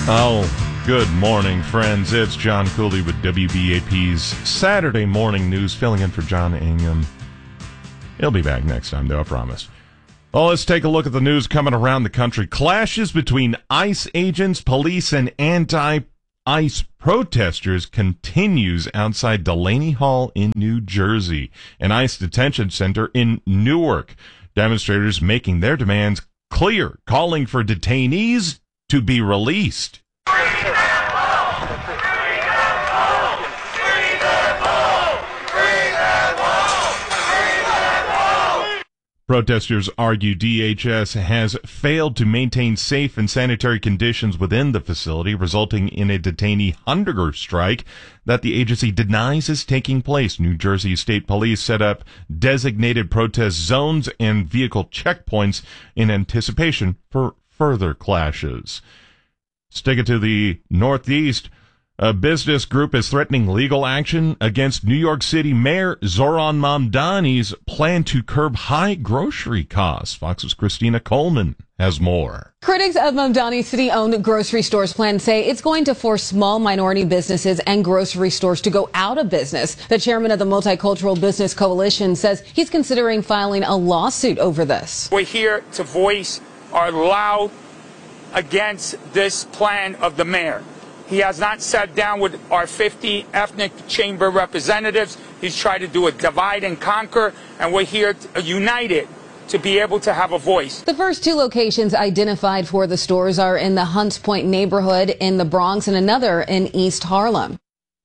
Oh, good morning, friends. It's John Cooley with WBAP's Saturday Morning News, filling in for John Ingham. He'll be back next time, though, I promise. Well, let's take a look at the news coming around the country. Clashes between ICE agents, police, and anti-ICE protesters continues outside Delaney Hall in New Jersey, an ICE detention center in Newark. Demonstrators making their demands clear, calling for detainees to be released. Protesters argue DHS has failed to maintain safe and sanitary conditions within the facility, resulting in a detainee hunger strike that the agency denies is taking place. New Jersey State Police set up designated protest zones and vehicle checkpoints in anticipation for further clashes. Sticking to the Northeast, a business group is threatening legal action against New York City Mayor Zohran Mamdani's plan to curb high grocery costs. Fox's Christina Coleman has more. Critics of Mamdani's city-owned grocery stores plan say it's going to force small minority businesses and grocery stores to go out of business. The chairman of the Multicultural Business Coalition says he's considering filing a lawsuit over this. We're here to voice our loud against this plan of the mayor. He has not sat down with our 50 ethnic chamber representatives. He's tried to do a divide and conquer, and we're here united to be able to have a voice. The first two locations identified for the stores are in the Hunts Point neighborhood in the Bronx and another in East Harlem.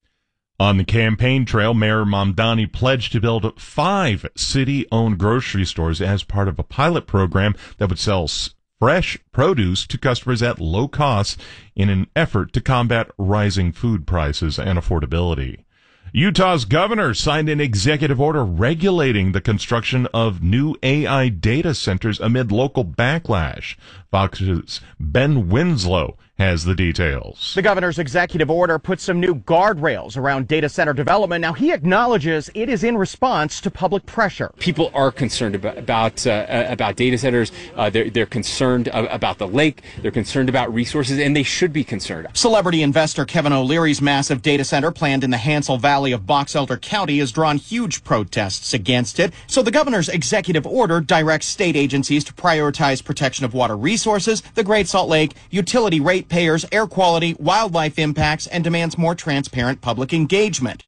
On the campaign trail, Mayor Mamdani pledged to build 5 city-owned grocery stores as part of a pilot program that would sell fresh produce to customers at low costs in an effort to combat rising food prices and affordability. Utah's governor signed an executive order regulating the construction of new AI data centers amid local backlash. Fox's Ben Winslow has the details. The governor's executive order puts some new guardrails around data center development. Now, he acknowledges it is in response to public pressure. People are concerned about data centers. They're concerned about the lake. They're concerned about resources, and they should be concerned. Celebrity investor Kevin O'Leary's massive data center planned in the Hansel Valley of Box Elder County has drawn huge protests against it. So the governor's executive order directs state agencies to prioritize protection of water resources, the Great Salt Lake, utility ratepayers, air quality, wildlife impacts, and demands more transparent public engagement.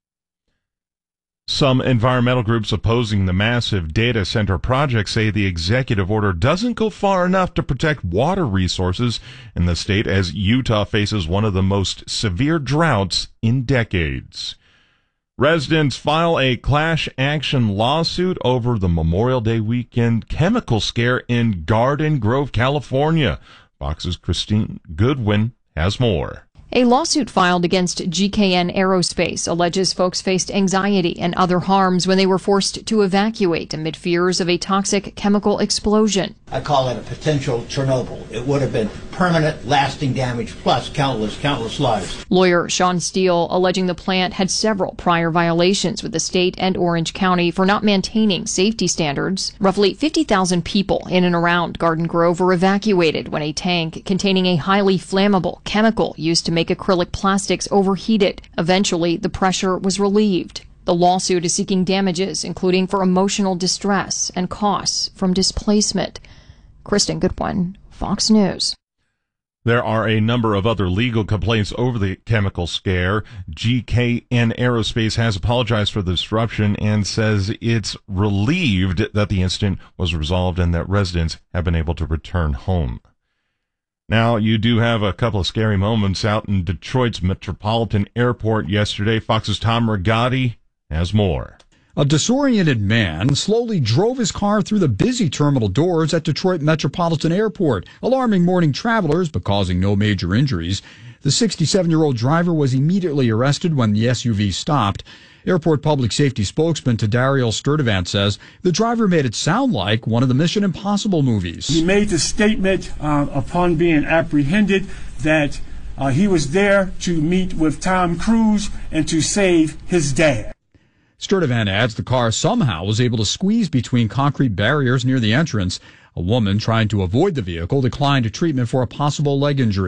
Some environmental groups opposing the massive data center project say the executive order doesn't go far enough to protect water resources in the state as Utah faces one of the most severe droughts in decades. Residents file a class action lawsuit over the Memorial Day weekend chemical scare in Garden Grove, California. Fox's Christine Goodwin has more. A lawsuit filed against GKN Aerospace alleges folks faced anxiety and other harms when they were forced to evacuate amid fears of a toxic chemical explosion. I call it a potential Chernobyl. It would have been permanent, lasting damage, plus countless lives. Lawyer Sean Steele alleging the plant had several prior violations with the state and Orange County for not maintaining safety standards. Roughly 50,000 people in and around Garden Grove were evacuated when a tank containing a highly flammable chemical used to make acrylic plastics overheated. Eventually, the pressure was relieved. The lawsuit is seeking damages, including for emotional distress and costs from displacement. Kristen Goodwin, Fox News. There are a number of other legal complaints over the chemical scare. GKN Aerospace has apologized for the disruption and says it's relieved that the incident was resolved and that residents have been able to return home. Now, you do have a couple of scary moments out in Detroit's Metropolitan Airport yesterday. Fox's Tom Rigotti has more. A disoriented man slowly drove his car through the busy terminal doors at Detroit Metropolitan Airport, alarming morning travelers but causing no major injuries. The 67-year-old driver was immediately arrested when the SUV stopped. Airport public safety spokesman Tadariel Sturdivant says the driver made it sound like one of the Mission Impossible movies. He made the statement upon being apprehended that he was there to meet with Tom Cruise and to save his dad. Sturdivant adds the car somehow was able to squeeze between concrete barriers near the entrance. A woman trying to avoid the vehicle declined treatment for a possible leg injury.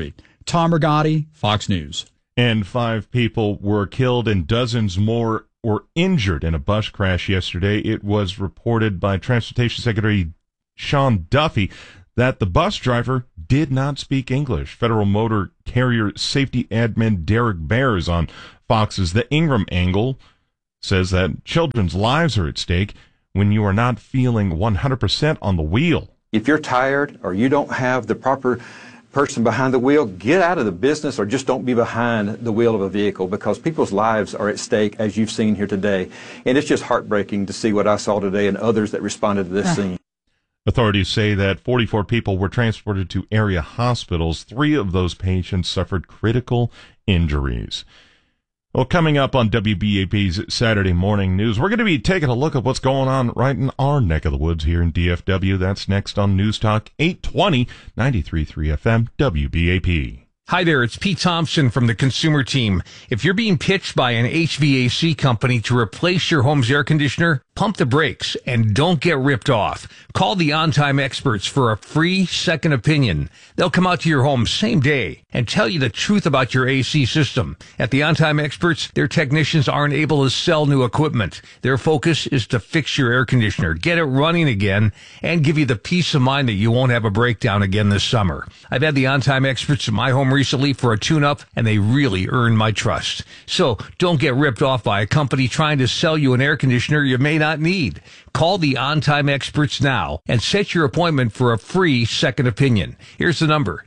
Tom Rigotti, Fox News. And 5 people were killed and dozens more were injured in a bus crash yesterday. It was reported by Transportation Secretary Sean Duffy that the bus driver did not speak English. Federal Motor Carrier Safety Admin Derek Bear is on Fox's The Ingram Angle, says that children's lives are at stake when you are not feeling 100% on the wheel. If you're tired or you don't have the proper person behind the wheel, get out of the business or just don't be behind the wheel of a vehicle, because people's lives are at stake, as you've seen here today. And it's just heartbreaking to see what I saw today and others that responded to this scene. Authorities say that 44 people were transported to area hospitals. 3 of those patients suffered critical injuries. Well, coming up on WBAP's Saturday Morning News, we're going to be taking a look at what's going on right in our neck of the woods here in DFW. That's next on News Talk 820, 93.3 FM, WBAP. Hi there, it's Pete Thompson from the Consumer Team. If you're being pitched by an HVAC company to replace your home's air conditioner, pump the brakes and don't get ripped off. Call the On Time Experts for a free second opinion. They'll come out to your home same day and tell you the truth about your AC system. At the On Time Experts, their technicians aren't able to sell new equipment. Their focus is to fix your air conditioner, get it running again, and give you the peace of mind that you won't have a breakdown again this summer. I've had the On Time Experts in my home recently for a tune-up, and they really earned my trust. So don't get ripped off by a company trying to sell you an air conditioner you may not need. Call the On Time Experts now and set your appointment for a free second opinion. Here's the number,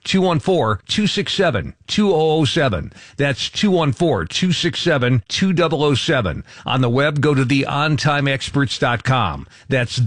214-267-2007. That's 214-267-2007. On the web, go to theontimeexperts.com. That's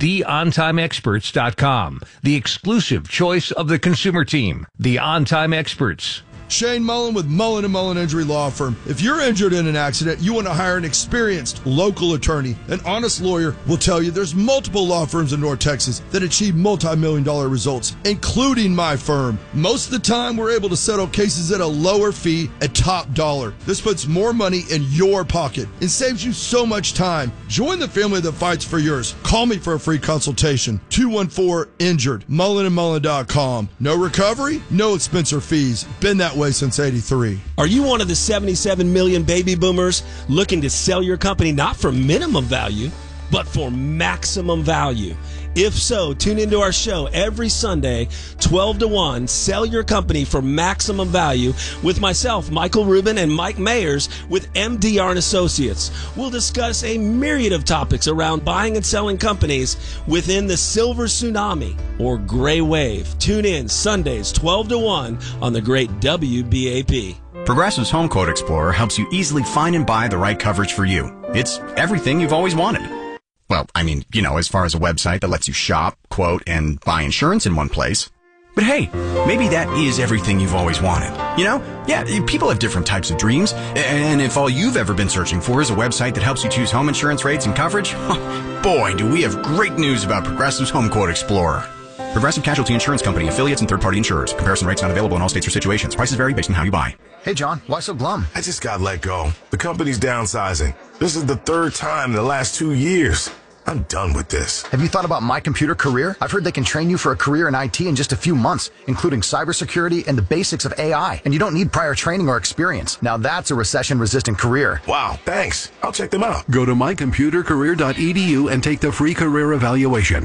theontimeexperts.com. The exclusive choice of the Consumer Team, the On Time Experts. Shane Mullen with Mullen & Mullen Injury Law Firm. If you're injured in an accident, you want to hire an experienced local attorney. An honest lawyer will tell you there's multiple law firms in North Texas that achieve multi-million-dollar results, including my firm. Most of the time, we're able to settle cases at a lower fee at top dollar. This puts more money in your pocket and saves you so much time. Join the family that fights for yours. Call me for a free consultation. 214-INJURED. MullenandMullen.com. No recovery, no expense or fees. Been that way since 83. Are you one of the 77 million baby boomers looking to sell your company not for minimum value, but for maximum value? If so, tune into our show every Sunday, 12 to 1, Sell Your Company for Maximum Value, with myself, Michael Rubin, and Mike Mayers with MDR & Associates. We'll discuss a myriad of topics around buying and selling companies within the silver tsunami or gray wave. Tune in Sundays, 12 to 1 on the great WBAP. Progressive's Home Quote Explorer helps you easily find and buy the right coverage for you. It's everything you've always wanted. Well, I mean, as far as a website that lets you shop, quote, and buy insurance in one place. But hey, maybe that is everything you've always wanted. Yeah, people have different types of dreams. And if all you've ever been searching for is a website that helps you choose home insurance rates and coverage, boy, do we have great news about Progressive's Home Quote Explorer. Progressive Casualty Insurance Company, affiliates, and third-party insurers. Comparison rates not available in all states or situations. Prices vary based on how you buy. Hey, John, why so glum? I just got let go. The company's downsizing. This is the 3rd time in the last 2 years. I'm done with this. Have you thought about My Computer Career? I've heard they can train you for a career in IT in just a few months, including cybersecurity and the basics of AI. And you don't need prior training or experience. Now that's a recession-resistant career. Wow, thanks. I'll check them out. Go to mycomputercareer.edu and take the free career evaluation.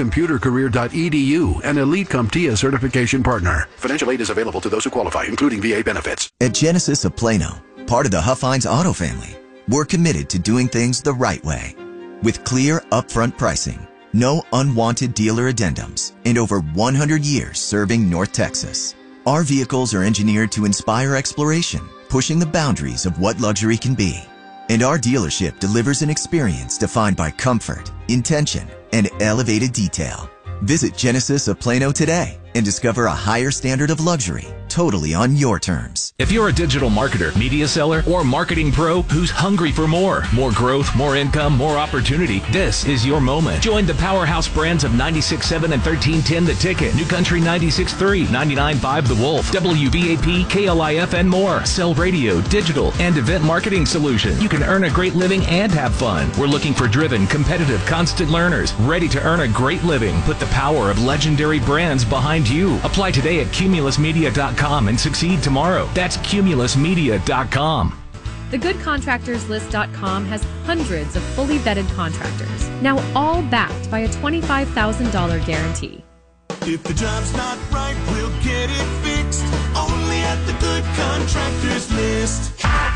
Mycomputercareer.edu, an Elite CompTIA certification partner. Financial aid is available to those who qualify, including VA benefits. At Genesis of Plano, part of the Huff-Hines Auto family, we're committed to doing things the right way. With clear, upfront pricing, no unwanted dealer addendums, and over 100 years serving North Texas. Our vehicles are engineered to inspire exploration, pushing the boundaries of what luxury can be. And our dealership delivers an experience defined by comfort, intention, and elevated detail. Visit Genesis of Plano today and discover a higher standard of luxury, totally on your terms. If you're a digital marketer, media seller, or marketing pro who's hungry for more growth, more income, more opportunity, this is your moment. Join the powerhouse brands of 96.7 and 1310 The Ticket, New Country 96.3, 99.5 The Wolf, WBAP, KLIF, and more. Sell radio, digital, and event marketing solutions. You can earn a great living and have fun. We're looking for driven, competitive, constant learners, ready to earn a great living. Put the power of legendary brands behind you. Apply today at cumulusmedia.com. cumulusmedia.com and succeed tomorrow. That's cumulusmedia.com. TheGoodContractorsList.com has hundreds of fully vetted contractors, now all backed by a $25,000 guarantee. If the job's not right, we'll get it fixed. Only at the Good Contractors List.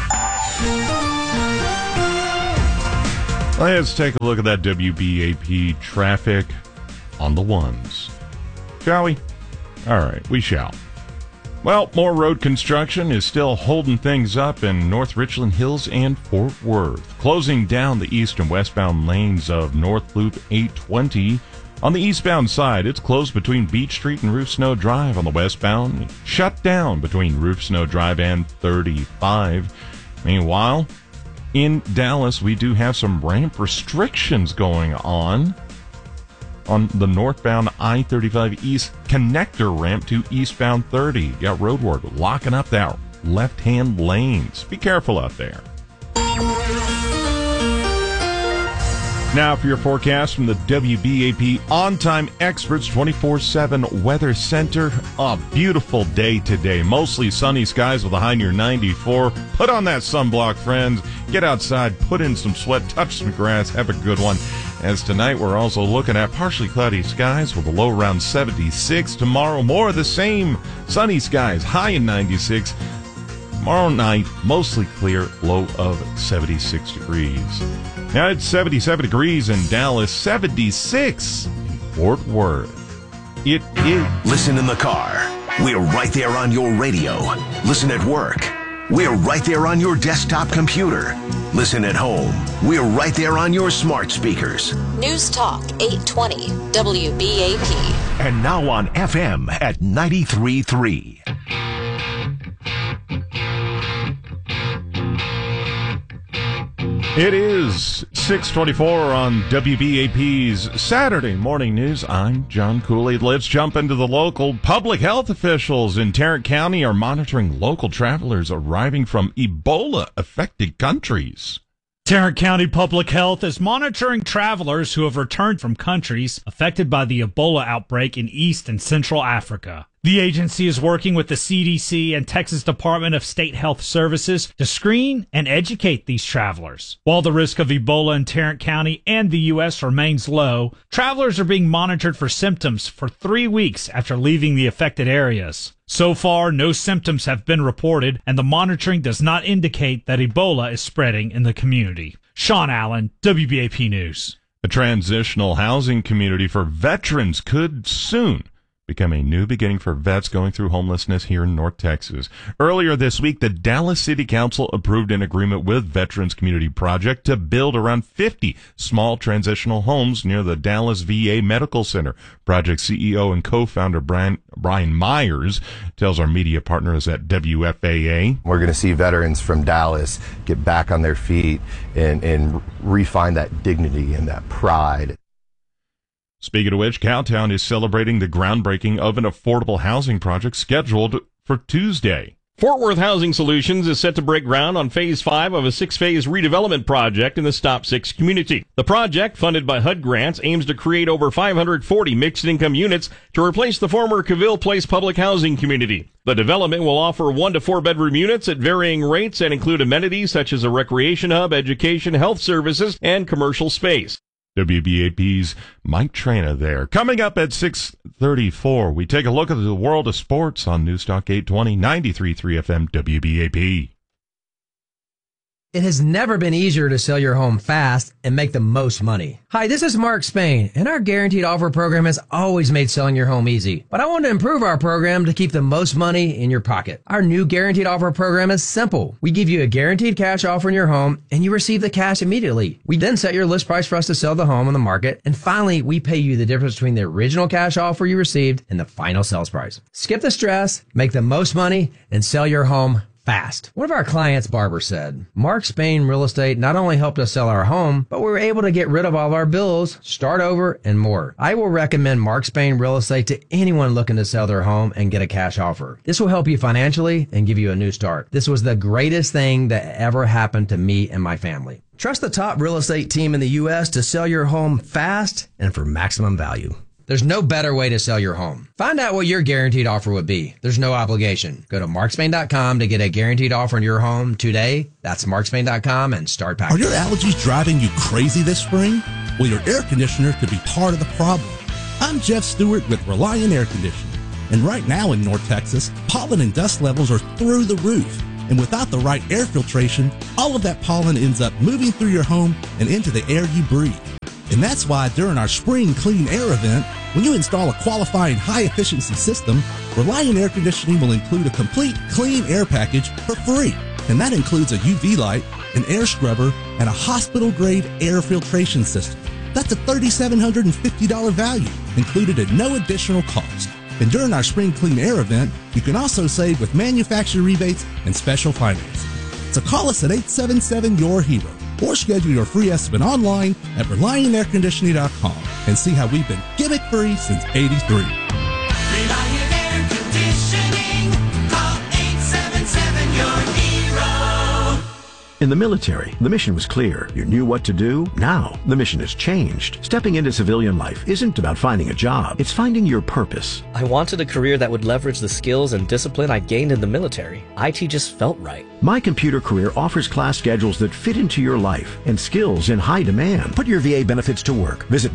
Let's take a look at that WBAP traffic on the ones. Shall we? All right, we shall. Well, more road construction is still holding things up in North Richland Hills and Fort Worth, closing down the east and westbound lanes of North Loop 820. On the eastbound side, it's closed between Beach Street and Roof Snow Drive. On the westbound, shut down between Roof Snow Drive and 35. Meanwhile, in Dallas, we do have some ramp restrictions going on the northbound I-35 East connector ramp to eastbound 30. You got road work locking up that left-hand lanes. Be careful out there. Now for your forecast from the WBAP On-Time Experts 24/7 Weather Center. A beautiful day today. Mostly sunny skies with a high near 94. Put on that sunblock, friends. Get outside, put in some sweat, touch some grass, have a good one. As tonight, we're also looking at partially cloudy skies with a low around 76. Tomorrow, more of the same. Sunny skies, high in 96. Tomorrow night, mostly clear, low of 76 degrees. Now it's 77 degrees in Dallas, 76 in Fort Worth. It is. Listen in the car. We're right there on your radio. Listen at work. We're right there on your desktop computer. Listen at home. We're right there on your smart speakers. News Talk 820 WBAP. And now on FM at 93.3. It is 6:24 on WBAP's Saturday Morning News. I'm John Cooley. Let's jump into the local. Public health officials in Tarrant County are monitoring local travelers arriving from Ebola-affected countries. Tarrant County Public Health is monitoring travelers who have returned from countries affected by the Ebola outbreak in East and Central Africa. The agency is working with the CDC and Texas Department of State Health Services to screen and educate these travelers. While the risk of Ebola in Tarrant County and the U.S. remains low, travelers are being monitored for symptoms for 3 weeks after leaving the affected areas. So far, no symptoms have been reported, and the monitoring does not indicate that Ebola is spreading in the community. Sean Allen, WBAP News. A transitional housing community for veterans could soon become a new beginning for vets going through homelessness here in North Texas. Earlier this week, the Dallas City Council approved an agreement with Veterans Community Project to build around 50 small transitional homes near the Dallas VA Medical Center. Project CEO and co-founder Brian Myers tells our media partners at WFAA. We're going to see veterans from Dallas get back on their feet and refine that dignity and that pride. Speaking of which, Cowtown is celebrating the groundbreaking of an affordable housing project scheduled for Tuesday. Fort Worth Housing Solutions is set to break ground on Phase 5 of a 6-phase redevelopment project in the Stop 6 community. The project, funded by HUD grants, aims to create over 540 mixed-income units to replace the former Cavill Place public housing community. The development will offer 1 to 4 bedroom units at varying rates and include amenities such as a recreation hub, education, health services, and commercial space. WBAP's Mike Trena there. Coming up at 6:34, we take a look at the world of sports on Newstalk 820, 93.3 FM WBAP. It has never been easier to sell your home fast and make the most money. Hi, this is Mark Spain, and our Guaranteed Offer program has always made selling your home easy. But I want to improve our program to keep the most money in your pocket. Our new Guaranteed Offer program is simple. We give you a guaranteed cash offer in your home, and you receive the cash immediately. We then set your list price for us to sell the home on the market, and finally, we pay you the difference between the original cash offer you received and the final sales price. Skip the stress, make the most money, and sell your home fast. One of our clients, Barbara, said, Mark Spain Real Estate not only helped us sell our home, but we were able to get rid of all of our bills, start over, and more. I will recommend Mark Spain Real Estate to anyone looking to sell their home and get a cash offer. This will help you financially and give you a new start. This was the greatest thing that ever happened to me and my family. Trust the top real estate team in the U.S. to sell your home fast and for maximum value. There's no better way to sell your home. Find out what your guaranteed offer would be. There's no obligation. Go to markspain.com to get a guaranteed offer on your home today. That's markspain.com and start packing. Are your allergies driving you crazy this spring? Well, your air conditioner could be part of the problem. I'm Jeff Stewart with Reliant Air Conditioning. And right now in North Texas, pollen and dust levels are through the roof. And without the right air filtration, all of that pollen ends up moving through your home and into the air you breathe. And that's why during our Spring Clean Air event, when you install a qualifying high-efficiency system, Reliant Air Conditioning will include a complete clean air package for free. And that includes a UV light, an air scrubber, and a hospital-grade air filtration system. That's a $3,750 value, included at no additional cost. And during our Spring Clean Air event, you can also save with manufacturer rebates and special financing. So call us at 877-YOUR-HERO or schedule your free estimate online at ReliantAirConditioning.com and see how we've been gimmick-free since '83. Reliant Air Conditioning. Call 877-YOUR-HERO. In the military, the mission was clear. You knew what to do. Now, the mission has changed. Stepping into civilian life isn't about finding a job. It's finding your purpose. I wanted a career that would leverage the skills and discipline I gained in the military. IT just felt right. My Computer Career offers class schedules that fit into your life and skills in high demand. Put your VA benefits to work. Visit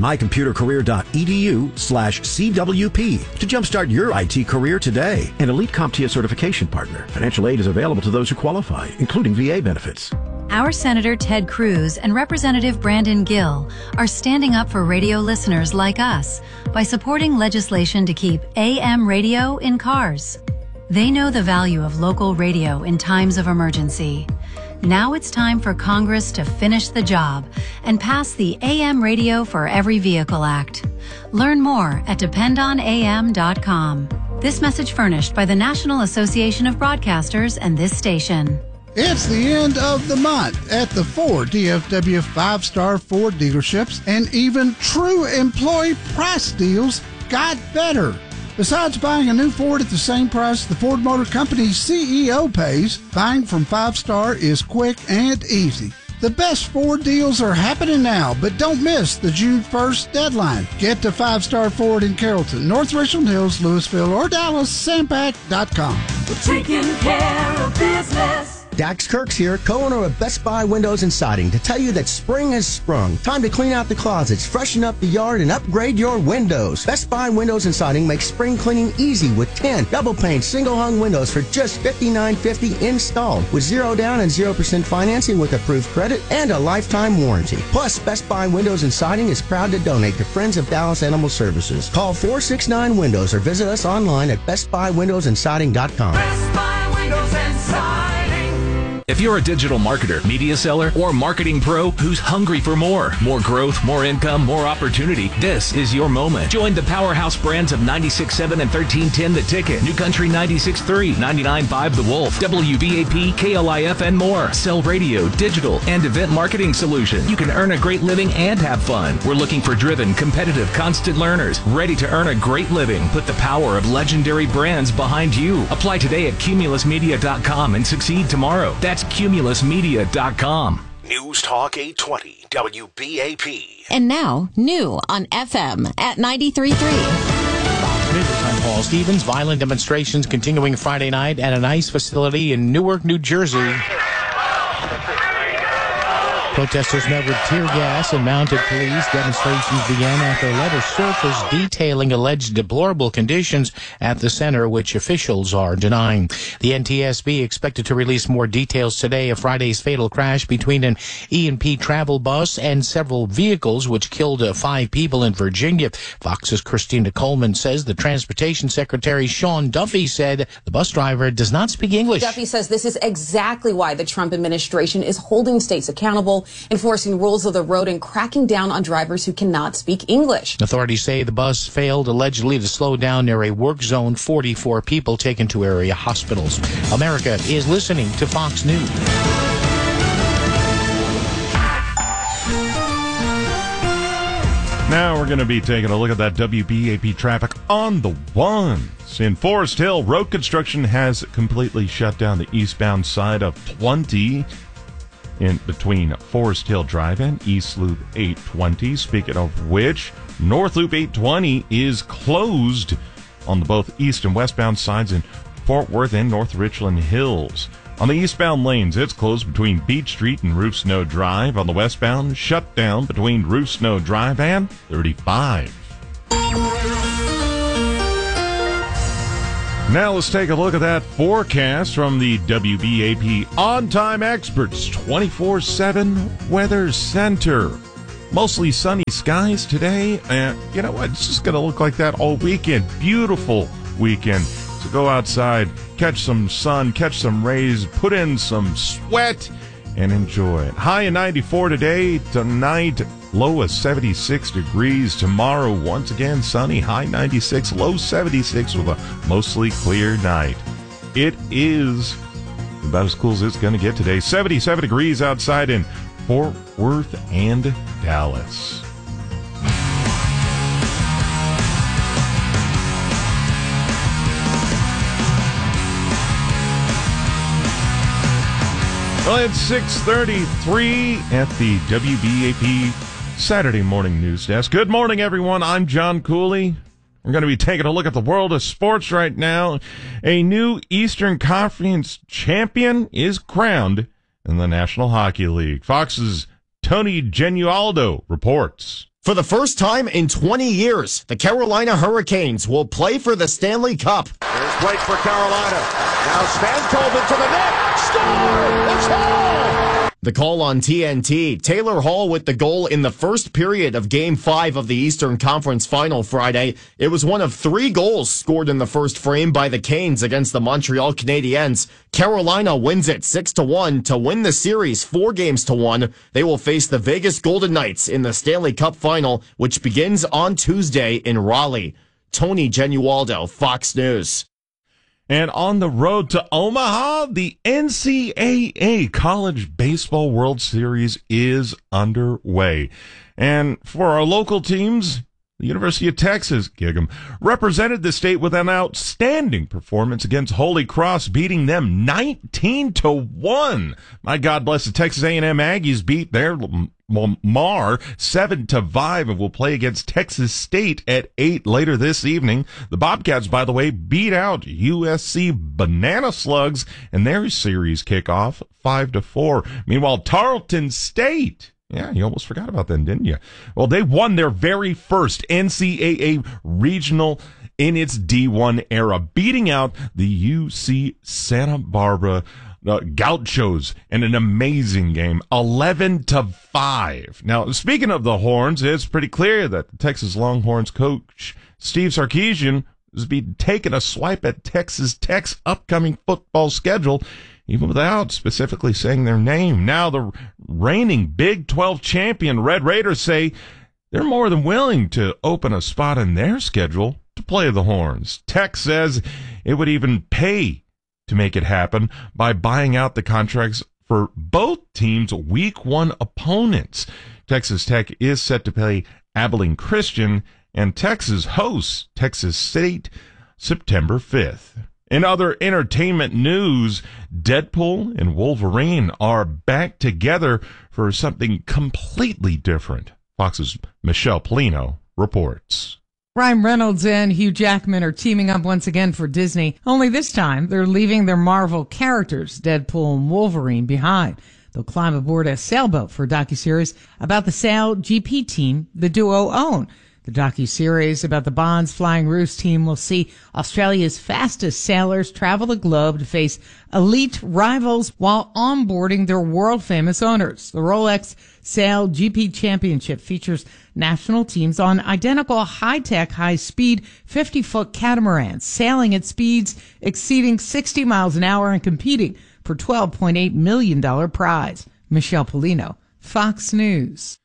mycomputercareer.edu/CWP to jumpstart your IT career today. An elite CompTIA certification partner. Financial aid is available to those who qualify, including VA benefits. Our Senator Ted Cruz and Representative Brandon Gill are standing up for radio listeners like us by supporting legislation to keep AM radio in cars. They know the value of local radio in times of emergency. Now it's time for Congress to finish the job and pass the AM Radio for Every Vehicle Act. Learn more at dependonam.com. This message furnished by the National Association of Broadcasters and this station. It's the end of the month at the 4 DFW 5-star Ford dealerships, and even true employee price deals got better. Besides buying a new Ford at the same price the Ford Motor Company's CEO pays, buying from 5-star is quick and easy. The best Ford deals are happening now, but don't miss the June 1st deadline. Get to 5-star Ford in Carrollton, North Richland Hills, Louisville, or Dallas, Sampac.com. We're taking care of business. Dax Kirks here, co-owner of Best Buy Windows and Siding, to tell you that spring has sprung. Time to clean out the closets, freshen up the yard, and upgrade your windows. Best Buy Windows and Siding makes spring cleaning easy with 10 double-pane, single-hung windows for just $59.50 installed, with 0 down and 0% financing with approved credit and a lifetime warranty. Plus, Best Buy Windows and Siding is proud to donate to Friends of Dallas Animal Services. Call 469-WINDOWS or visit us online at bestbuywindowsandsiding.com. Best Buy Windows and Siding. If you're a digital marketer, media seller, or marketing pro who's hungry for more growth, more income, more opportunity, this is your moment. Join the powerhouse brands of 96.7 and 1310 The Ticket, New Country 96.3, 99.5 The Wolf, WVAP, KLIF, and more. Sell radio, digital, and event marketing solutions. You can earn a great living and have fun. We're looking for driven, competitive, constant learners, ready to earn a great living. Put the power of legendary brands behind you. Apply today at cumulusmedia.com and succeed tomorrow. That's cumulusmedia.com. News Talk 820 WBAP. And now, new on FM at 93.3. I'm Paul Stevens. Violent demonstrations continuing Friday night at an ICE facility in Newark, New Jersey. Protesters met with tear gas and mounted police. Demonstrations began after a letter surfaced detailing alleged deplorable conditions at the center, which officials are denying. The NTSB expected to release more details today of Friday's fatal crash between an E&P travel bus and several vehicles, which killed 5 people in Virginia. Fox's Christina Coleman says the Transportation Secretary Sean Duffy said the bus driver does not speak English. Duffy says this is exactly why the Trump administration is holding states accountable, enforcing rules of the road, and cracking down on drivers who cannot speak English. Authorities say the bus failed allegedly to slow down near a work zone. 44 people taken to area hospitals. America is listening to Fox News. Now we're going to be taking a look at that WBAP traffic on the ones. In Forest Hill, road construction has completely shut down the eastbound side of 20. in between Forest Hill Drive and East Loop 820. Speaking of which, North Loop 820 is closed on the both east and westbound sides in Fort Worth and North Richland Hills. On the eastbound lanes, it's closed between Beach Street and Roof Snow Drive. On the westbound, shut down between Roof Snow Drive and 35. Now let's take a look at that forecast from the WBAP On-Time Experts 24/7 Weather Center. Mostly sunny skies today, and you know what? It's just going to look like that all weekend. Beautiful weekend. So go outside, catch some sun, catch some rays, put in some sweat, and enjoy it. High of 94 today. Tonight, low of 76 degrees. Tomorrow, once again, sunny. High 96, low 76 with a mostly clear night. It is about as cool as it's going to get today. 77 degrees outside in Fort Worth and Dallas. Well, it's 6:33 at the WBAP Saturday Morning News Desk. Good morning, everyone. I'm John Cooley. We're going to be taking a look at the world of sports right now. A new Eastern Conference champion is crowned in the National Hockey League. Fox's Tony Genualdo reports. For the first time in 20 years, the Carolina Hurricanes will play for the Stanley Cup. Here's Blake for Carolina. Now Spankoven to the net. Score! It's Hall! The call on TNT. Taylor Hall with the goal in the first period of Game 5 of the Eastern Conference Final Friday. It was one of 3 goals scored in the first frame by the Canes against the Montreal Canadiens. Carolina wins it 6-1 to win the series 4-1. They will face the Vegas Golden Knights in the Stanley Cup Final, which begins on Tuesday in Raleigh. Tony Genualdo, Fox News. And on the road to Omaha, the NCAA College Baseball World Series is underway. And for our local teams, the University of Texas, represented the state with an outstanding performance against Holy Cross, beating them 19-1. My God bless the Texas A&M Aggies beat their Mar 7-5 and will play against Texas State at 8 later this evening. The Bobcats, by the way, beat out USC Banana Slugs in their series kickoff 5-4. Meanwhile, Tarleton State, yeah, you almost forgot about them, didn't you? Well, they won their very first NCAA regional in its D1 era, beating out the UC Santa Barbara Gauchos in an amazing game, 11-5. Now, speaking of the Horns, it's pretty clear that the Texas Longhorns coach Steve Sarkisian has been taking a swipe at Texas Tech's upcoming football schedule, even without specifically saying their name. Now, the reigning Big 12 champion Red Raiders say they're more than willing to open a spot in their schedule to play the Horns. Tech says it would even pay to make it happen by buying out the contracts for both teams' Week 1 opponents. Texas Tech is set to play Abilene Christian, and Texas hosts Texas State September 5th. In other entertainment news, Deadpool and Wolverine are back together for something completely different. Fox's Michelle Polino reports. Ryan Reynolds and Hugh Jackman are teaming up once again for Disney, only this time they're leaving their Marvel characters, Deadpool and Wolverine, behind. They'll climb aboard a sailboat for a docuseries about the Sail GP team the duo own. The docuseries about the Bonds Flying Roost team will see Australia's fastest sailors travel the globe to face elite rivals while onboarding their world-famous owners. The Rolex Sail GP Championship features national teams on identical high-tech, high-speed 50-foot catamarans, sailing at speeds exceeding 60 miles an hour and competing for $12.8 million prize. Michelle Polino, Fox News.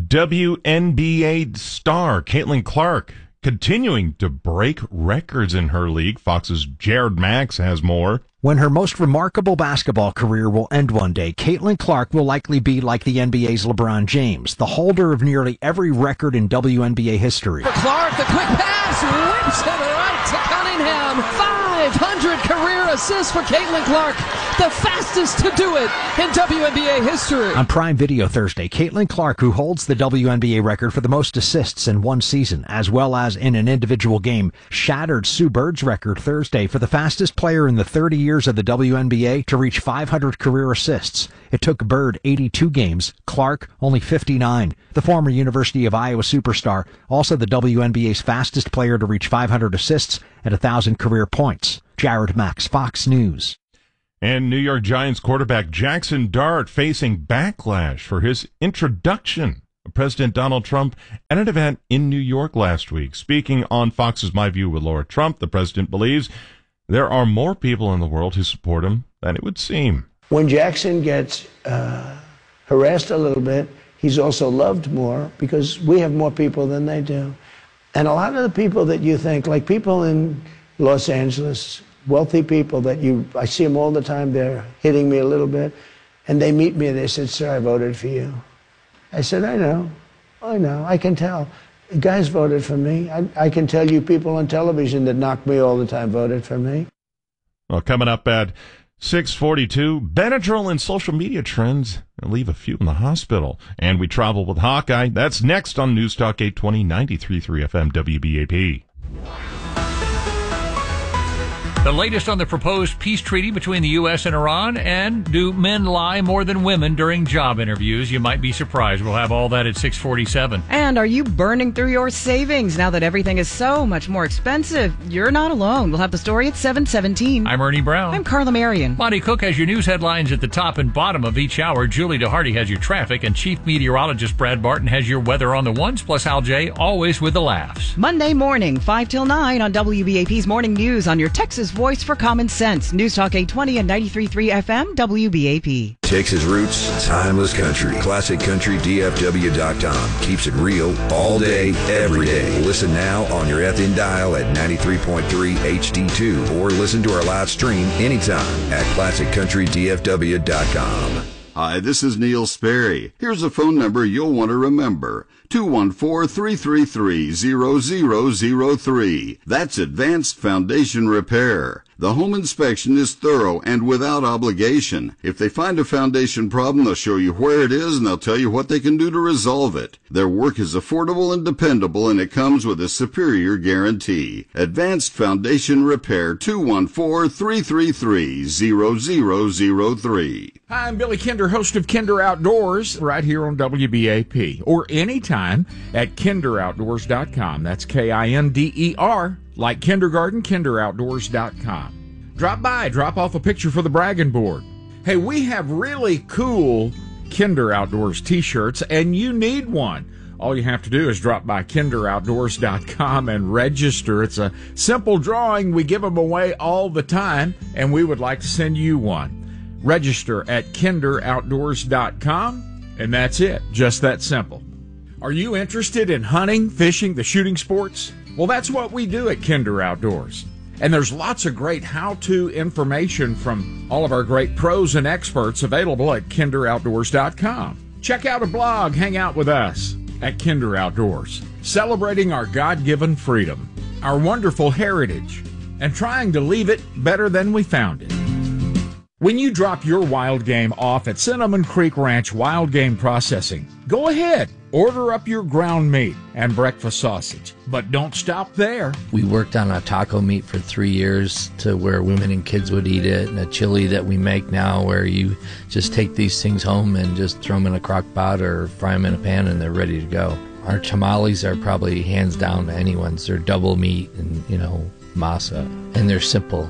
WNBA star Caitlin Clark continuing to break records in her league. Fox's Jared Max has more. When her most remarkable basketball career will end one day, Caitlin Clark will likely be like the NBA's LeBron James, the holder of nearly every record in WNBA history. For Clark, the quick pass, whips it right to Cunningham. 500 career assists for Caitlin Clark, the fastest to do it in WNBA history. On Prime Video Thursday, Caitlin Clark, who holds the WNBA record for the most assists in one season, as well as in an individual game, shattered Sue Bird's record Thursday for the fastest player in the 30 years of the WNBA to reach 500 career assists. It took Bird 82 games, Clark only 59. The former University of Iowa superstar, also the WNBA's fastest player to reach 500 assists at 1,000 career points. Jared Max, Fox News. And New York Giants quarterback Jackson Dart facing backlash for his introduction of President Donald Trump at an event in New York last week. Speaking on Fox's My View with Laura Trump, the president believes there are more people in the world who support him than it would seem. When Jackson gets harassed a little bit, he's also loved more because we have more people than they do. And a lot of the people that you think, like people in Los Angeles, wealthy people that I see them all the time, they're hitting me a little bit, and they meet me and they said, "Sir, I voted for you." I said, I know, I can tell. The guys voted for me. I can tell you people on television that knock me all the time voted for me. Well, coming up at 6:42, Benadryl and social media trends leave a few in the hospital. And we travel with Hawkeye. That's next on News Talk 820, 93.3 FM WBAP. The latest on the proposed peace treaty between the U.S. and Iran, and do men lie more than women during job interviews? You might be surprised. We'll have all that at 6:47. And are you burning through your savings now that everything is so much more expensive? You're not alone. We'll have the story at 7:17. I'm Ernie Brown. I'm Carla Marion. Monty Cook has your news headlines at the top and bottom of each hour. Julie DeHarty has your traffic, and Chief Meteorologist Brad Barton has your weather on the ones, plus Al J, always with the laughs. Monday morning, 5 till 9 on WBAP's Morning News on your Texas Voice for Common Sense. News Talk 820 and 93.3 FM WBAP. Texas roots, timeless country. ClassicCountryDFW.com keeps it real all day, every day. Listen now on your FM dial at 93.3 HD2 or listen to our live stream anytime at ClassicCountryDFW.com. Hi, this is Neil Sperry. Here's a phone number you'll want to remember. 214-333-0003. That's Advanced Foundation Repair. The home inspection is thorough and without obligation. If they find a foundation problem, they'll show you where it is and they'll tell you what they can do to resolve it. Their work is affordable and dependable, and it comes with a superior guarantee. Advanced Foundation Repair, 214-333-0003. Hi, I'm Billy Kinder, host of Kinder Outdoors, right here on WBAP, or anytime at kinderoutdoors.com. That's KINDER, like kindergarten, kinderoutdoors.com. Drop by, drop off a picture for the bragging board. Hey, we have really cool Kinder Outdoors t-shirts, and you need one. All you have to do is drop by kinderoutdoors.com and register. It's a simple drawing. We give them away all the time, and we would like to send you one. Register at kinderoutdoors.com, and that's it. Just that simple. Are you interested in hunting, fishing, the shooting sports? Well, that's what we do at Kinder Outdoors. And there's lots of great how-to information from all of our great pros and experts available at kinderoutdoors.com. Check out a blog, hang out with us at Kinder Outdoors, celebrating our God-given freedom, our wonderful heritage, and trying to leave it better than we found it. When you drop your wild game off at Cinnamon Creek Ranch Wild Game Processing, go ahead, order up your ground meat and breakfast sausage. But don't stop there. We worked on a taco meat for 3 years to where women and kids would eat it, and a chili that we make now where you just take these things home and just throw them in a crock pot or fry them in a pan and they're ready to go. Our tamales are probably hands down anyone's. They're double meat and, masa, and they're simple.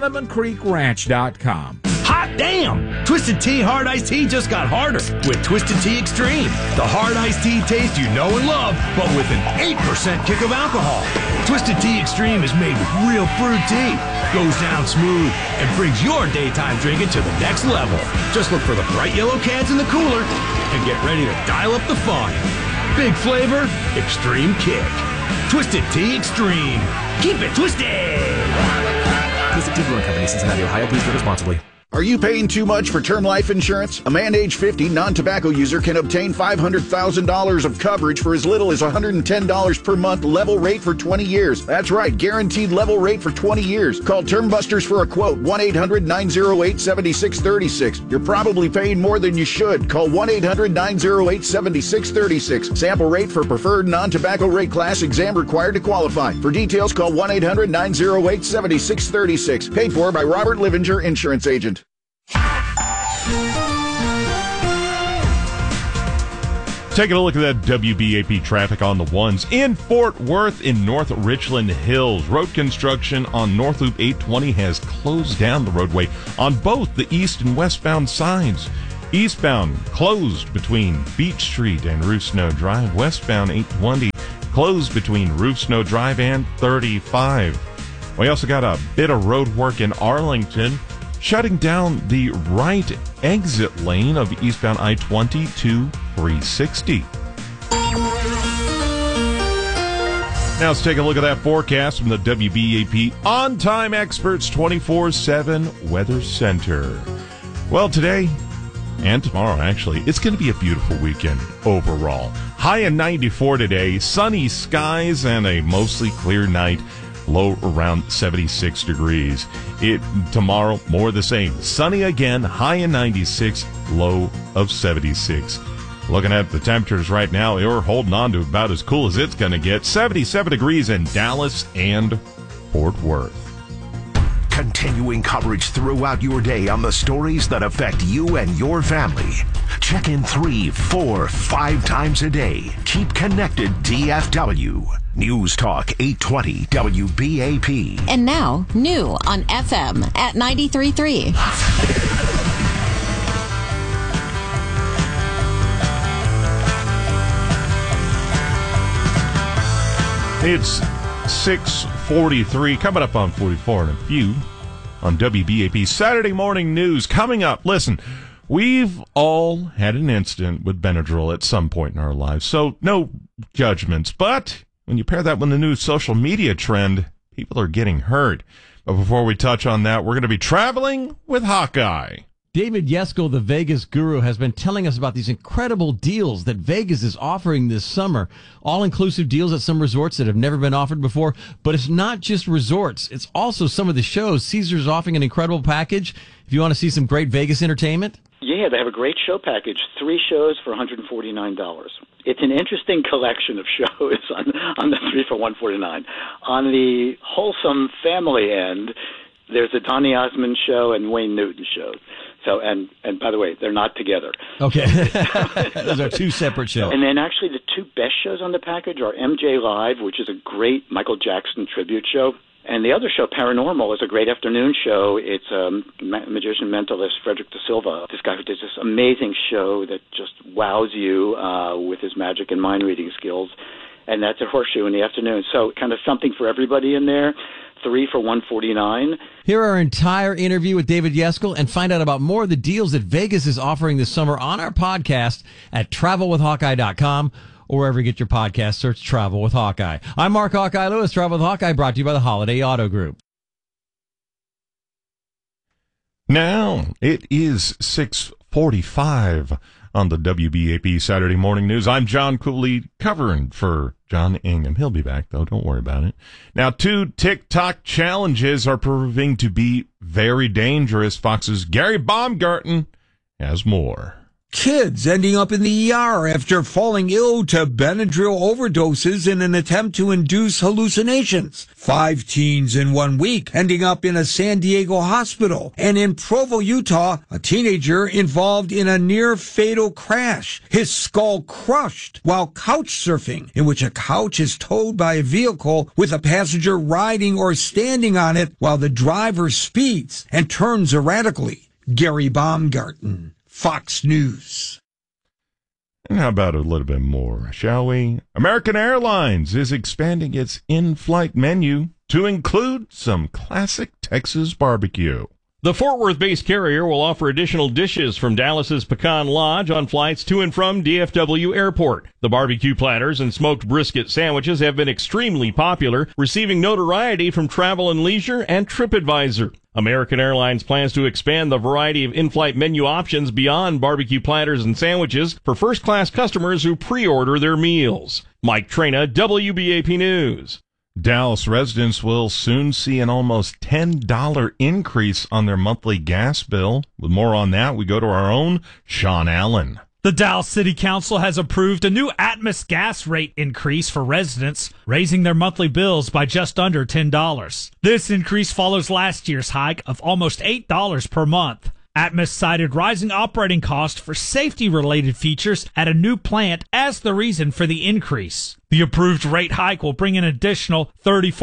CinnamonCreekRanch.com. Hot damn! Twisted Tea Hard Iced Tea just got harder with Twisted Tea Extreme. The hard iced tea taste you know and love, but with an 8% kick of alcohol. Twisted Tea Extreme is made with real fruit tea, goes down smooth, and brings your daytime drinking to the next level. Just look for the bright yellow cans in the cooler and get ready to dial up the fun. Big flavor, extreme kick. Twisted Tea Extreme. Keep it twisted! Visit T. Brewing Company, Cincinnati, Ohio. Please drink responsibly. Are you paying too much for term life insurance? A man age 50 non-tobacco user can obtain $500,000 of coverage for as little as $110 per month level rate for 20 years. That's right, guaranteed level rate for 20 years. Call Term Busters for a quote, 1-800-908-7636. You're probably paying more than you should. Call 1-800-908-7636. Sample rate for preferred non-tobacco rate class, exam required to qualify. For details, call 1-800-908-7636. Paid for by Robert Livinger, Insurance Agent. Taking a look at that WBAP traffic on the ones. In Fort Worth, in North Richland Hills, road construction on North Loop 820 has closed down the roadway on both the east and westbound sides. Eastbound closed between Beach Street and Roof Snow Drive. Westbound 820 closed between Roof Snow Drive and 35. We also got a bit of road work in Arlington, shutting down the right exit lane of eastbound I-20 to 360. Now let's take a look at that forecast from the WBAP On-Time Experts 24/7 Weather Center. Well, today and tomorrow, actually, it's going to be a beautiful weekend overall. High in 94 today, sunny skies and a mostly clear night. Low around 76 degrees. Tomorrow, more the same. Sunny again, high in 96, low of 76. Looking at the temperatures right now, we're holding on to about as cool as it's going to get. 77 degrees in Dallas and Fort Worth. Continuing coverage throughout your day on the stories that affect you and your family. Check in 3, 4, 5 times a day. Keep connected, DFW. News Talk 820 WBAP. And now, new on FM at 93.3. It's 6:43, coming up on 44 in a few on WBAP. Saturday morning news coming up. Listen, we've all had an incident with Benadryl at some point in our lives, so no judgments, but when you pair that with the new social media trend, people are getting hurt. But before we touch on that, we're going to be traveling with Hawkeye. David Yesko, the Vegas guru, has been telling us about these incredible deals that Vegas is offering this summer. All-inclusive deals at some resorts that have never been offered before. But it's not just resorts. It's also some of the shows. Caesars offering an incredible package. If you want to see some great Vegas entertainment. Yeah, they have a great show package. 3 shows for $149. It's an interesting collection of shows on the 3 for $149. On the wholesome family end, there's a Donny Osmond show and Wayne Newton show. So, and by the way, they're not together. Okay. Those are 2 separate shows. And then actually the 2 best shows on the package are MJ Live, which is a great Michael Jackson tribute show. And the other show, Paranormal, is a great afternoon show. It's magician mentalist Frederick Da Silva, this guy who does this amazing show that just wows you with his magic and mind reading skills. And that's at Horseshoe in the afternoon. So kind of something for everybody in there. 3 for $149. Hear our entire interview with David Yesko and find out about more of the deals that Vegas is offering this summer on our podcast at travelwithhawkeye.com or wherever you get your podcast. Search Travel with Hawkeye. I'm Mark Hawkeye Lewis. Travel with Hawkeye brought to you by the Holiday Auto Group. Now it is 6:45 on the WBAP Saturday Morning News. I'm John Cooley covering for John Ingham. He'll be back, though. Don't worry about it. Now, 2 TikTok challenges are proving to be very dangerous. Fox's Gary Baumgarten has more. Kids ending up in the ER after falling ill to Benadryl overdoses in an attempt to induce hallucinations. 5 teens in 1 week ending up in a San Diego hospital. And in Provo, Utah, a teenager involved in a near-fatal crash. His skull crushed while couch surfing, in which a couch is towed by a vehicle with a passenger riding or standing on it while the driver speeds and turns erratically. Gary Baumgarten, Fox News. And how about a little bit more, shall we? American Airlines is expanding its in-flight menu to include some classic Texas barbecue. The Fort Worth-based carrier will offer additional dishes from Dallas's Pecan Lodge on flights to and from DFW Airport. The barbecue platters and smoked brisket sandwiches have been extremely popular, receiving notoriety from Travel and Leisure and TripAdvisor. American Airlines plans to expand the variety of in-flight menu options beyond barbecue platters and sandwiches for first-class customers who pre-order their meals. Mike Trena, WBAP News. Dallas residents will soon see an almost $10 increase on their monthly gas bill. With more on that, we go to our own Sean Allen. The Dallas City Council has approved a new Atmos gas rate increase for residents, raising their monthly bills by just under $10. This increase follows last year's hike of almost $8 per month. Atmos cited rising operating costs for safety-related features at a new plant as the reason for the increase. The approved rate hike will bring an additional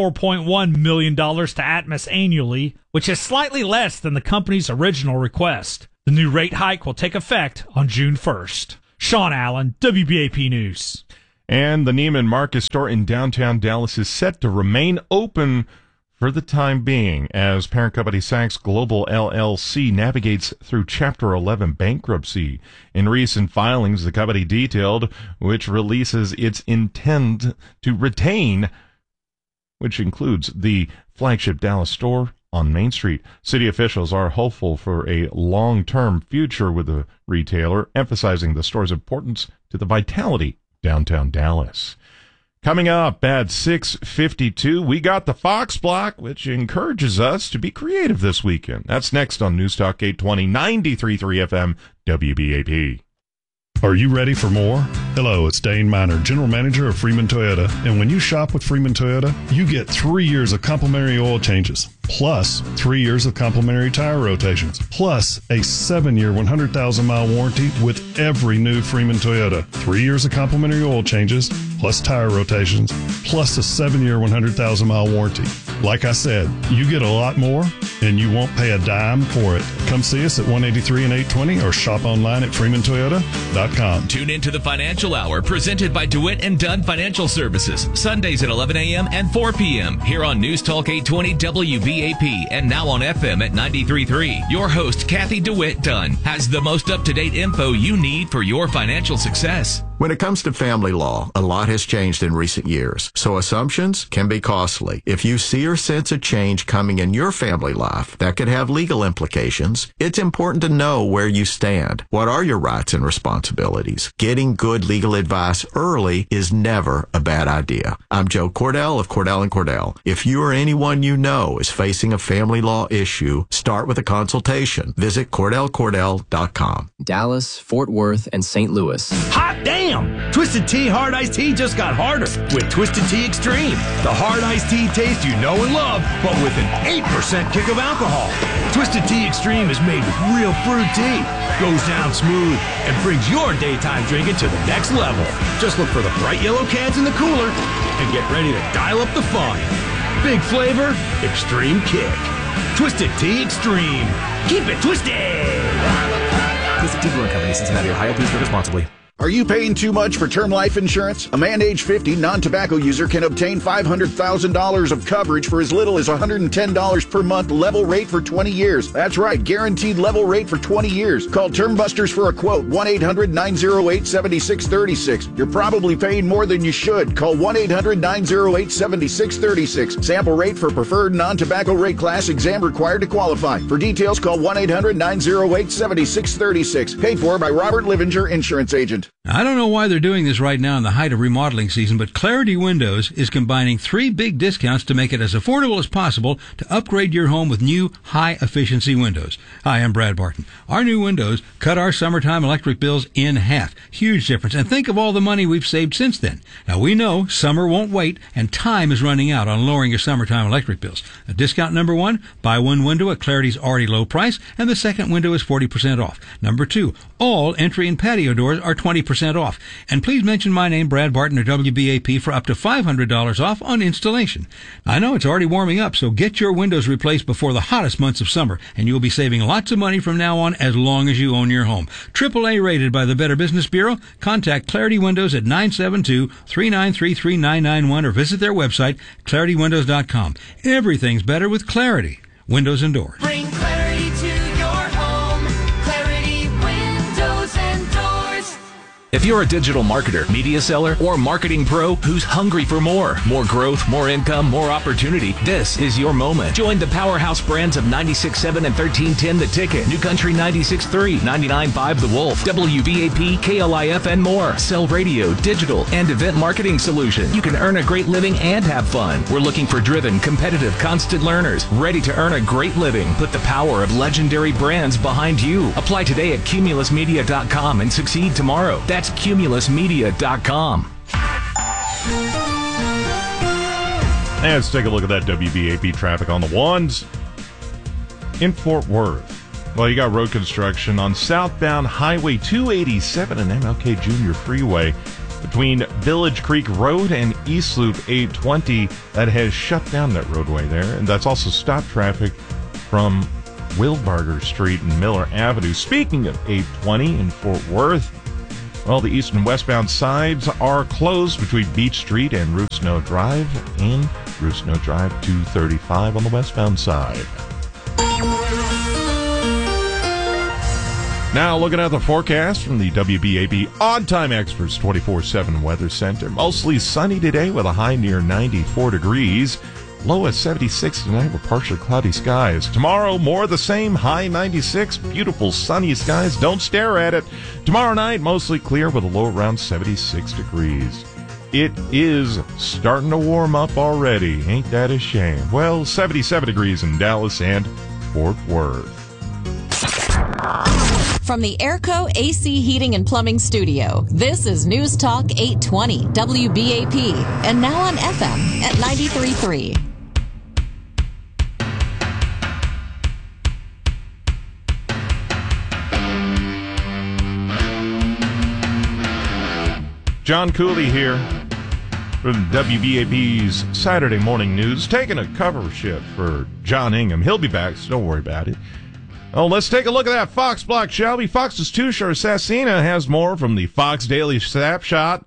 $34.1 million to Atmos annually, which is slightly less than the company's original request. The new rate hike will take effect on June 1st. Sean Allen, WBAP News. And the Neiman Marcus store in downtown Dallas is set to remain open for the time being, as parent company Saks Global LLC navigates through Chapter 11 bankruptcy. In recent filings, the company detailed which releases its intent to retain, which includes the flagship Dallas store on Main Street. City officials are hopeful for a long-term future with the retailer, emphasizing the store's importance to the vitality of downtown Dallas. Coming up at 6:52, we got the Fox Block, which encourages us to be creative this weekend. That's next on News Talk 820, 93.3 FM, WBAP. Are you ready for more? Hello, it's Dane Miner, General Manager of Freeman Toyota. And when you shop with Freeman Toyota, you get 3 years of complimentary oil changes, plus 3 years of complimentary tire rotations, plus a 7-year, 100,000-mile warranty with every new Freeman Toyota. 3 years of complimentary oil changes, plus tire rotations, plus a 7-year, 100,000-mile warranty. Like I said, you get a lot more, and you won't pay a dime for it. Come see us at 183 and 820 or shop online at freemantoyota.com. Tune into the Financial Hour presented by DeWitt & Dunn Financial Services, Sundays at 11 a.m. and 4 p.m. here on News Talk 820 WBAP and now on FM at 93.3. Your host, Kathy DeWitt Dunn, has the most up-to-date info you need for your financial success. When it comes to family law, a lot has changed in recent years, so assumptions can be costly. If you see or sense a change coming in your family life that could have legal implications, it's important to know where you stand. What are your rights and responsibilities? Getting good legal advice early is never a bad idea. I'm Joe Cordell of Cordell & Cordell. If you or anyone you know is facing a family law issue, start with a consultation. Visit CordellCordell.com. Dallas, Fort Worth, and St. Louis. Hot damn! Twisted Tea Hard Iced Tea just got harder with Twisted Tea Extreme. The hard iced tea taste you know and love, but with an 8% kick of alcohol. Twisted Tea Extreme is made with real fruit tea, goes down smooth, and brings your daytime drinking to the next level. Just look for the bright yellow cans in the cooler and get ready to dial up the fun. Big flavor, extreme kick. Twisted Tea Extreme. Keep it twisted! Twisted Tea Brewing Company, Cincinnati, Ohio. Please drink responsibly. Are you paying too much for term life insurance? A man age 50 non-tobacco user can obtain $500,000 of coverage for as little as $110 per month, level rate for 20 years. That's right, guaranteed level rate for 20 years. Call Term Busters for a quote, 1-800-908-7636. You're probably paying more than you should. Call 1-800-908-7636. Sample rate for preferred non-tobacco rate class, exam required to qualify. For details, call 1-800-908-7636. Paid for by Robert Livinger, Insurance Agent. I don't know why they're doing this right now in the height of remodeling season, but Clarity Windows is combining 3 big discounts to make it as affordable as possible to upgrade your home with new high-efficiency windows. Hi, I'm Brad Barton. Our new windows cut our summertime electric bills in half. Huge difference. And think of all the money we've saved since then. Now, we know summer won't wait, and time is running out on lowering your summertime electric bills. Discount number 1, buy one window at Clarity's already low price, and the second window is 40% off. Number 2, all entry and patio doors are 20% off. And please mention my name, Brad Barton, or WBAP, for up to $500 off on installation. I know it's already warming up, so get your windows replaced before the hottest months of summer, and you'll be saving lots of money from now on as long as you own your home. AAA rated by the Better Business Bureau. Contact Clarity Windows at 972-393-3991 or visit their website, ClarityWindows.com. Everything's better with Clarity Windows and Doors. Bring clarity If you're a digital marketer, media seller, or marketing pro who's hungry for more growth, more income, more opportunity, this is your moment. Join the powerhouse brands of 96.7 and 1310 The Ticket, New Country 96.3, 99.5 The Wolf, WVAP, KLIF, and more. Sell radio, digital, and event marketing solutions. You can earn a great living and have fun. We're looking for driven, competitive, constant learners, ready to earn a great living. Put the power of legendary brands behind you. Apply today at cumulusmedia.com and succeed tomorrow. That's cumulusmedia.com. And let's take a look at that WBAP traffic on the ones. In Fort Worth, well, you got road construction on southbound Highway 287 and MLK Jr. Freeway between Village Creek Road and East Loop 820. That has shut down that roadway there, and that's also stopped traffic from Wilbarger Street and Miller Avenue. Speaking of 820 in Fort Worth, well, the east and westbound sides are closed between Beach Street and Root Snow Drive, and Root Snow Drive 235 on the westbound side. Now, looking at the forecast from the WBAB On-Time Experts 24/7 Weather Center. Mostly sunny today with a high near 94 degrees. Low at 76 tonight with partially cloudy skies. Tomorrow, more of the same, high 96. Beautiful sunny skies. Don't stare at it. Tomorrow night, mostly clear with a low around 76 degrees. It is starting to warm up already. Ain't that a shame? Well, 77 degrees in Dallas and Fort Worth. From the Airco AC Heating and Plumbing Studio, this is News Talk 820 WBAP, and now on FM at 93.3. John Cooley here from WBAP's Saturday Morning News, taking a cover shift for John Ingham. He'll be back, so don't worry about it. Oh, let's take a look at that Fox block, shall we? Fox's Tushar Sassina has more from the Fox Daily Snapshot.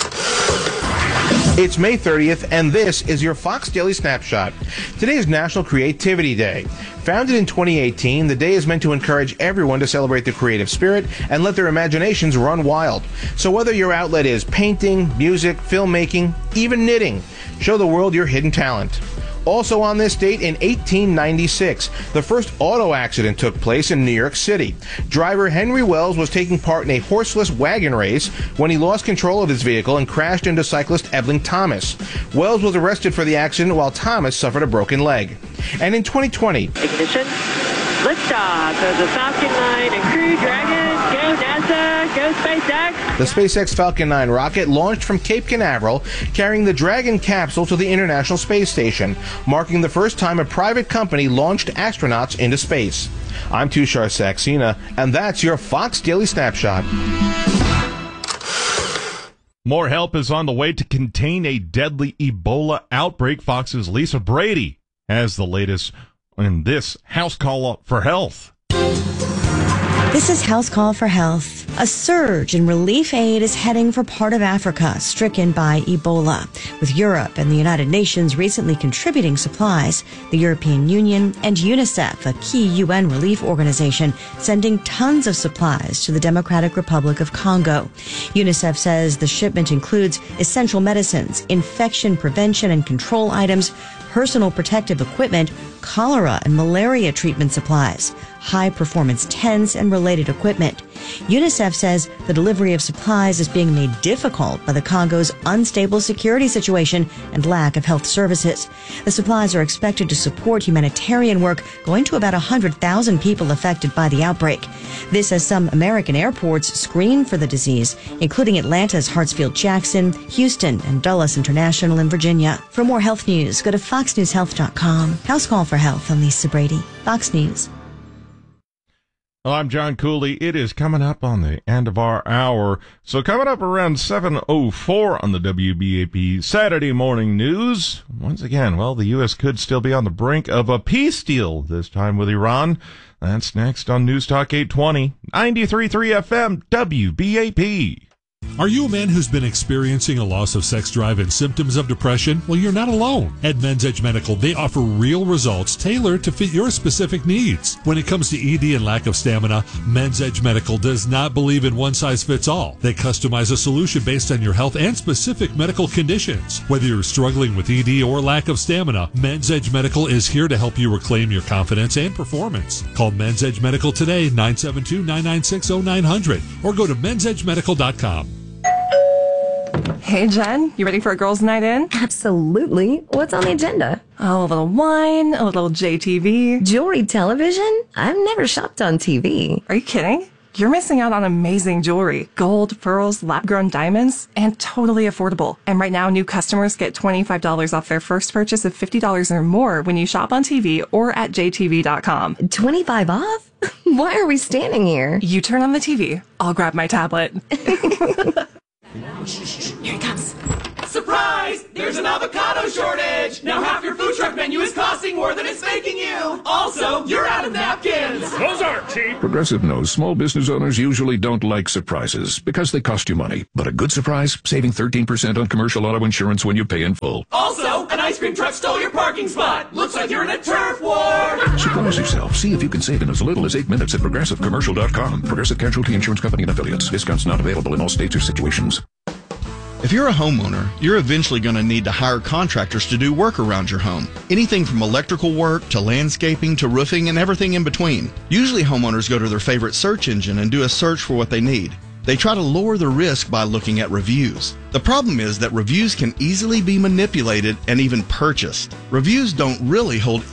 It's May 30th, and this is your Fox Daily Snapshot. Today is National Creativity Day. Founded in 2018, the day is meant to encourage everyone to celebrate the creative spirit and let their imaginations run wild. So whether your outlet is painting, music, filmmaking, even knitting, show the world your hidden talent. Also on this date in 1896, the first auto accident took place in New York City. Driver Henry Wells was taking part in a horseless wagon race when he lost control of his vehicle and crashed into cyclist Ebbling Thomas. Wells was arrested for the accident while Thomas suffered a broken leg. And in 2020... Ignition. Liftoff of the Falcon 9 and Crew Dragon. Go NASA. Go SpaceX. The SpaceX Falcon 9 rocket launched from Cape Canaveral, carrying the Dragon capsule to the International Space Station, marking the first time a private company launched astronauts into space. I'm Tushar Saxena, and that's your Fox Daily Snapshot. More help is on the way to contain a deadly Ebola outbreak. Fox's Lisa Brady has the latest in this House Call for Health. This is House Call for Health. A surge in relief aid is heading for part of Africa stricken by Ebola. With Europe and the United Nations recently contributing supplies, the European Union and UNICEF, a key UN relief organization, sending tons of supplies to the Democratic Republic of Congo. UNICEF says the shipment includes essential medicines, infection prevention and control items, personal protective equipment, cholera and malaria treatment supplies, high-performance tents, and related equipment. UNICEF says the delivery of supplies is being made difficult by the Congo's unstable security situation and lack of health services. The supplies are expected to support humanitarian work going to about 100,000 people affected by the outbreak. This as some American airports screen for the disease, including Atlanta's Hartsfield-Jackson, Houston, and Dulles International in Virginia. For more health news, go to foxnewshealth.com. House Call for Health. I'm Lisa Brady, Fox News. Well, I'm John Cooley. It is coming up on the end of our hour. So coming up around 7:04 on the WBAP Saturday Morning News. Once again, well, the U.S. could still be on the brink of a peace deal, this time with Iran. That's next on News Talk 820, 93.3 FM, WBAP. Are you a man who's been experiencing a loss of sex drive and symptoms of depression? Well, you're not alone. At Men's Edge Medical, they offer real results tailored to fit your specific needs. When it comes to ED and lack of stamina, Men's Edge Medical does not believe in one size fits all. They customize a solution based on your health and specific medical conditions. Whether you're struggling with ED or lack of stamina, Men's Edge Medical is here to help you reclaim your confidence and performance. Call Men's Edge Medical today, 972-996-0900, or go to mensedgemedical.com. Hey, Jen, you ready for a girls' night in? Absolutely. What's on the agenda? Oh, a little wine, a little JTV. Jewelry television? I've never shopped on TV. Are you kidding? You're missing out on amazing jewelry. Gold, pearls, lab-grown diamonds, and totally affordable. And right now, new customers get $25 off their first purchase of $50 or more when you shop on TV or at jtv.com. 25 off? Why are we standing here? You turn on the TV. I'll grab my tablet. Here he comes. Surprise! There's an avocado shortage! Now half your food truck menu is costing more than it's making you! Also, you're out of napkins! Those aren't cheap! Progressive knows small business owners usually don't like surprises because they cost you money. But a good surprise, saving 13% on commercial auto insurance when you pay in full. Also, an ice cream truck stole your parking spot! Looks like you're in a turf war! Surprise yourself. See if you can save in as little as 8 minutes at ProgressiveCommercial.com. Progressive Casualty Insurance Company and Affiliates. Discounts not available in all states or situations. If you're a homeowner, you're eventually going to need to hire contractors to do work around your home. Anything from electrical work to landscaping to roofing and everything in between. Usually homeowners go to their favorite search engine and do a search for what they need. They try to lower the risk by looking at reviews. The problem is that reviews can easily be manipulated and even purchased. Reviews don't really hold